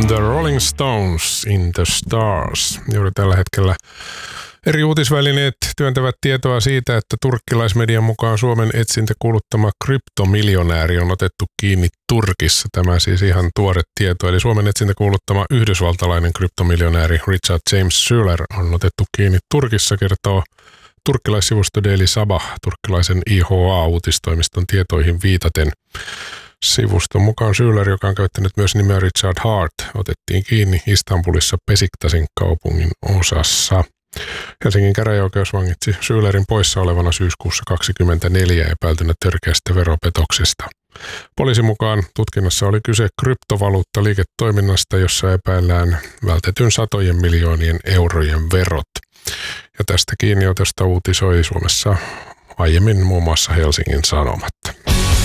The Rolling Stones in the Stars. Juuri tällä hetkellä eri uutisvälineet työntävät tietoa siitä, että turkkilaismedian mukaan Suomen etsintäkuuluttama kryptomiljonääri on otettu kiinni Turkissa. Tämä siis ihan tuore tieto. Eli Suomen etsintäkuuluttama yhdysvaltalainen kryptomiljonääri Richard James Schuller on otettu kiinni Turkissa, kertoo turkkilaissivusto Daily Sabah turkkilaisen IHA-uutistoimiston tietoihin viitaten. Sivuston mukaan Schuller, joka on käyttänyt myös nimeä Richard Hart, otettiin kiinni Istanbulissa Besiktasin kaupungin osassa. Helsingin käräjäoikeus vangitsi Schullerin poissa olevana syyskuussa 2024 epäiltynä törkeästä veropetoksesta. Poliisin mukaan tutkinnassa oli kyse kryptovaluuttaliiketoiminnasta, jossa epäillään vältetyn satojen miljoonien eurojen verot. Ja tästä kiinniotosta uutisoi Suomessa aiemmin muun muassa Helsingin Sanomat.